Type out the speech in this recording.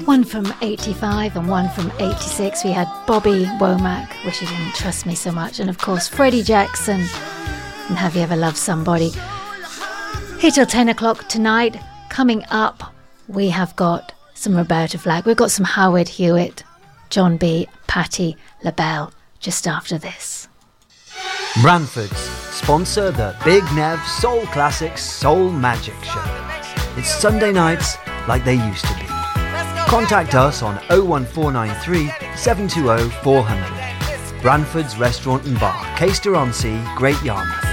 One from 85 and one from 86. We had Bobby Womack, Wish You Didn't Trust Me So Much, and of course Freddie Jackson and Have You Ever Loved Somebody. Here till 10 o'clock tonight. Coming up, we have got some Roberta Flack. We've got some Howard Hewitt, John B, Patti LaBelle, just after this. Branford's sponsor the Big Nev Soul Classics Soul Magic Show. It's Sunday nights like they used to be. Contact us on 01493 720 400. Branford's Restaurant and Bar, Caister-on-Sea, Great Yarmouth.